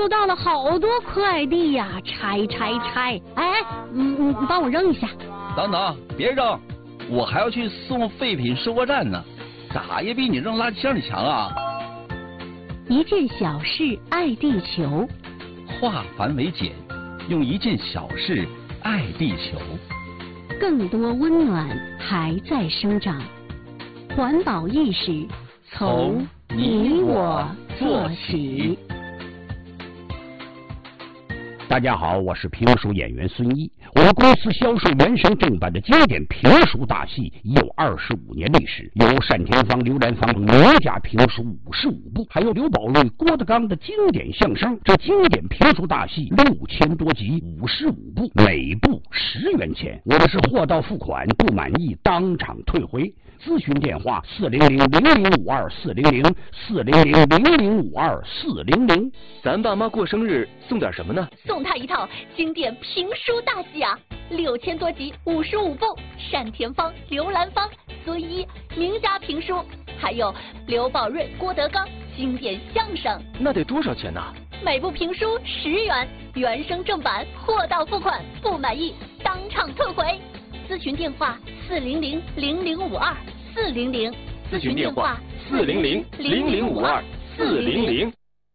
收到了好多快递呀，拆！哎，你帮我扔一下。 等等，别扔，我还要去送废品收货站呢，咋也比你扔垃圾箱里强啊！ 一件小事爱地球， 化繁为简，用一件小事爱地球。 更多温暖还在生长，环保意识从你我做起。 大家好，我是评书演员孙一。我们公司销售原声正版的经典评书大戏已有25年历史，有单田芳、刘兰芳等名家评书55部，还有刘宝瑞、郭德纲的经典相声。这经典评书大戏6000多集，55部，每部10元钱。我们是货到付款，不满意当场退回。咨询电话400-0052-400，400-0052-400。 咱爸妈过生日送点什么呢？ 送他一套经典评书大戏啊，6000多集，55部，单田芳、刘兰芳、孙一名家评书，还有刘宝瑞、郭德纲经典相声。 那得多少钱呢？ 每部评书10元，原声正版，货到付款，不满意当场退回。咨询电话400-0052-400， 咨询电话400-0052-400。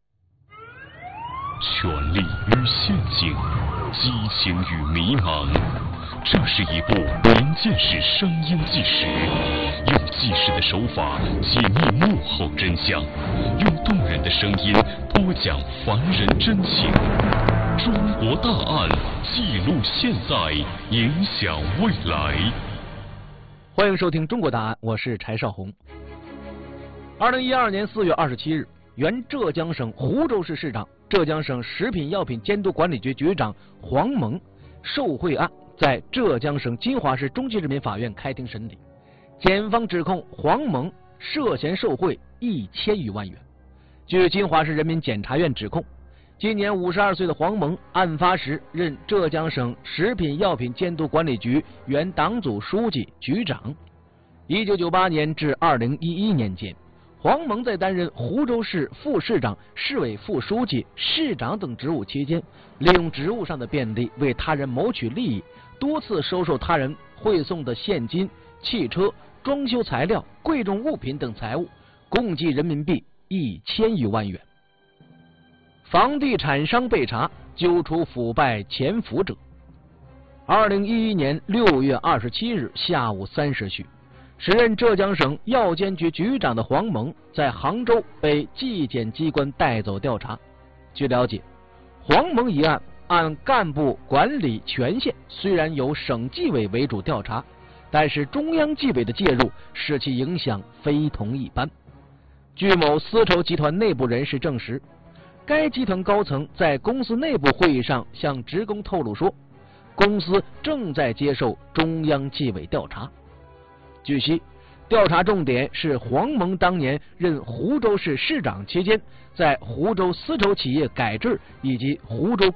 权力与陷阱，激情与迷茫，这是一部连见式声音纪实，用纪实的手法解密幕后真相，用动人的声音播讲凡人真情。中国大案，记录现在，影响未来。 欢迎收听《中国大案》，我是柴少红。2012年4月27日，原浙江省湖州市市长、浙江省食品药品监督管理局局长黄蒙受贿案在浙江省金华市中级人民法院开庭审理。检方指控黄蒙涉嫌受贿1000余万元。据金华市人民检察院指控，今年52岁的黄蒙案发时任浙江省食品药品监督管理局原党组书记、局长。1998年至2011年间，黄蒙在担任湖州市副市长、市委副书记、市长等职务期间，利用职务上的便利为他人谋取利益，多次收受他人汇送的现金、汽车、装修材料、贵重物品等财物，共计人民币1000余万元。房地产商被查，揪出腐败潜伏者。2011年6月27日下午3时许，时任浙江省药监局局长的黄蒙在杭州被纪检机关带走调查。据了解，黄蒙一案按干部管理权限虽然由省纪委为主调查，但是中央纪委的介入使其影响非同一般。据某丝绸集团内部人士证实，该集团高层在公司内部会议上向职工透露说，公司正在接受中央纪委调查。据悉，调查重点是黄蒙当年任湖州市市长期间，在湖州丝绸企业改制以及湖州